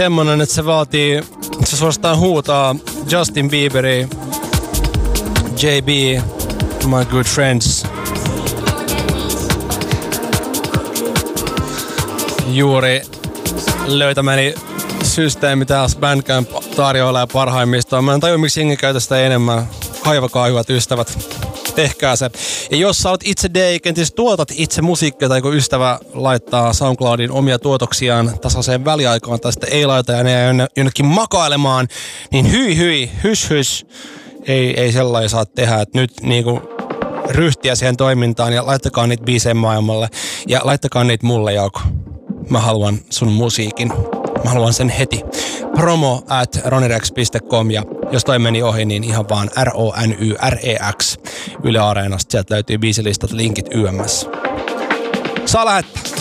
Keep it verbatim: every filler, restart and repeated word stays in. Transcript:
semmonen, että se vaatii, se suorastaan huutaa Justin Bieberi, J B, My Good Friends. Juuri löytämäni systeemi taas Bandcamp tarjoilee parhaimmillaan. Mä en tajua, miksi jengi käytä sitä enemmän. Kaivakaa, hyvät ystävät. Tehkää se. Ja jos sä oot itse D J, kenties tuotat itse musiikkia tai kun ystävä laittaa SoundCloudin omia tuotoksiaan tasaiseen väliaikaan tai sitten ei laita ja ne jää jonnekin makailemaan, niin hyi hyi, hys hys. Ei, ei sellainen saa tehdä. Et nyt niinku ryhtiä siihen toimintaan ja laittakaa niitä biisejä maailmalle. Ja laittakaa niitä mulle, Jauko. Mä haluan sun musiikin. Mä haluan sen heti. Promo at ronirex piste com ja jos toi meni ohi, niin ihan vaan R O N Y R E X Yle Areenasta. Sieltä löytyy biisilistat, linkit Y M S. Saa lähettää.